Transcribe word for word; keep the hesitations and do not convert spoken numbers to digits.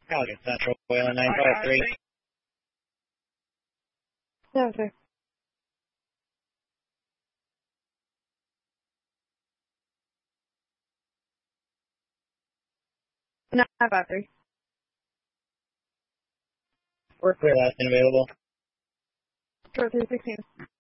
Calgary Central, Wayland nine five three. No, sir. nine five three. We're clear, last available. Short three sixteen.